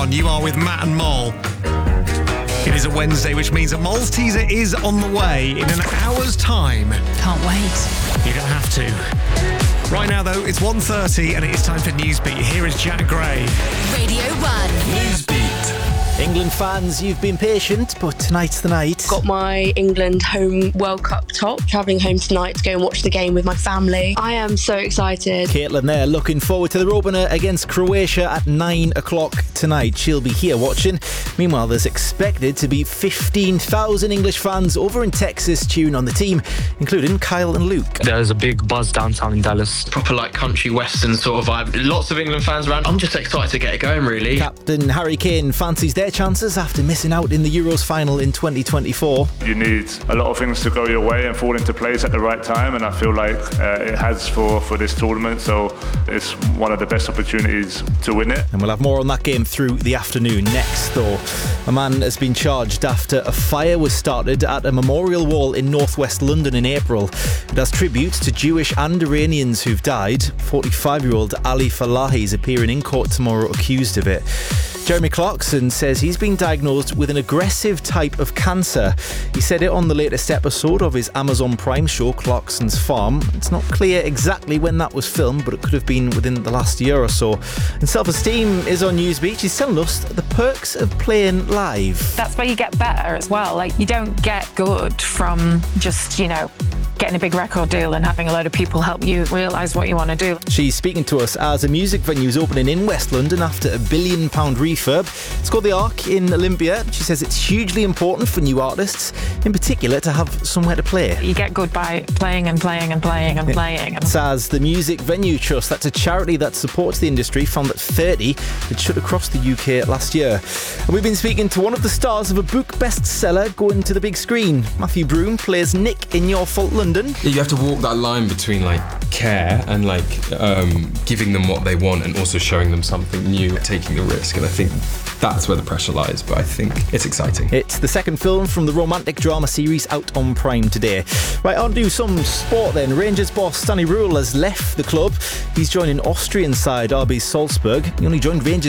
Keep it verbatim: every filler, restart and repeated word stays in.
one. You are with Matt and Mol. It is a Wednesday, which means that Mol's teaser is on the way in an hour's time. Can't wait. You don't have to. Right now, though, it's one thirty and it is time for Newsbeat. Here is Jack Gray. Radio one. Newsbeat. England fans, you've been patient, but tonight's the night. Got my England home World Cup top. Travelling home tonight to go and watch the game with my family. I am so excited. Caitlin there, looking forward to the opener against Croatia at nine o'clock tonight. She'll be here watching. Meanwhile, there's expected to be fifteen thousand English fans over in Texas cheering on the team, including Kyle and Luke. There's a big buzz downtown in Dallas. Proper like country western sort of vibe. Lots of England fans around. I'm just excited to get it going, really. Captain Harry Kane fancies their chances after missing out in the Euros final in twenty twenty-four. You need a lot of things to go your way and fall into place at the right time, and I feel like uh, it has for, for this tournament, so it's one of the best opportunities to win it. And we'll have more on that game through the afternoon. Next, though, a man has been charged after a fire was started at a memorial wall in northwest London in April. It has tribute to Jewish and Iranians who've died. forty-five-year-old Ali Falahi is appearing in court tomorrow accused of it. Jeremy Clarkson says he's been diagnosed with an aggressive type of cancer. He said it on the latest episode of his Amazon Prime show, Clarkson's Farm. It's not clear exactly when that was filmed, but it could have been within the last year or so. And Self-Esteem is on Newsbeat. He's telling us the perks of playing live. That's where you get better as well. Like, you don't get good from just, you know, getting a big record deal and having a load of people help you realise what you want to do. She's speaking to us as a music venue is opening in West London after a billion pound refurb. It's called The Arc in Olympia. She says it's hugely important for new artists, in particular, to have somewhere to play. You get good by playing and playing and playing and playing. It says the Music Venue Trust, that's a charity that supports the industry, found that thirty had shut across the U K last year. And we've been speaking to one of the stars of a book bestseller going to the big screen. Matthew Broome plays Nick in Your Fault London. Yeah, you have to walk that line between like care and like um, giving them what they want and also showing them something new, taking the risk. And I think that's where the pressure lies, but I think it's exciting. It's the second film from the romantic drama series out on Prime today. Right, on to some sport then. Rangers boss Danny Rule has left the club. He's joining Austrian side R B Salzburg. He only joined Rangers